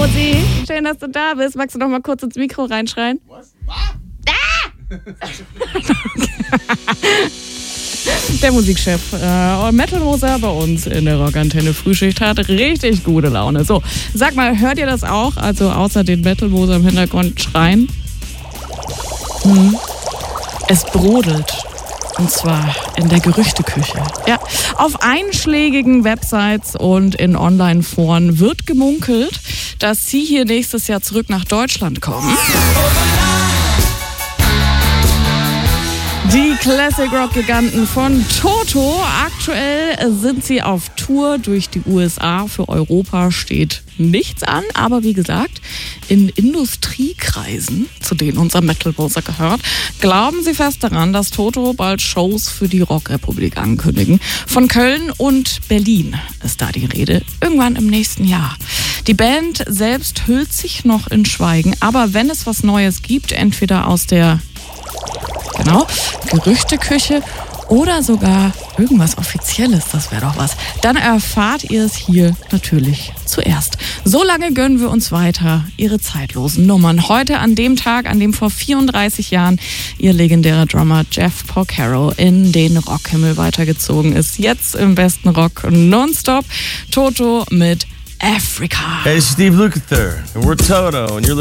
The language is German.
Rosi, schön, dass du da bist. Magst du noch mal kurz ins Mikro reinschreien? Was? Der Musikchef Metal Moser bei uns in der Rockantenne Frühschicht hat richtig gute Laune. So, sag mal, hört ihr das auch? Also außer den Metal Moser im Hintergrund schreien? Es brodelt. Und zwar in der Gerüchteküche. Ja, auf einschlägigen Websites und in Online-Foren wird gemunkelt, dass sie hier nächstes Jahr zurück nach Deutschland kommen. Die Classic-Rock-Giganten von Toto. Aktuell sind sie auf Tour durch die USA. Für Europa steht nichts an. Aber wie gesagt, in Industriekreisen, zu denen unser Metal-Moser gehört, glauben sie fest daran, dass Toto bald Shows für die Rockrepublik ankündigen. Von Köln und Berlin ist da die Rede. Irgendwann im nächsten Jahr. Die Band selbst hüllt sich noch in Schweigen. Aber wenn es was Neues gibt, entweder aus der Gerüchteküche oder sogar irgendwas Offizielles, das wäre doch was. Dann erfahrt ihr es hier natürlich zuerst. So lange gönnen wir uns weiter ihre zeitlosen Nummern. Heute an dem Tag, an dem vor 34 Jahren ihr legendärer Drummer Jeff Porcaro in den Rockhimmel weitergezogen ist. Jetzt im besten Rock nonstop. Toto mit Africa. Hey, it's Steve Lukather, and we're Toto, and you're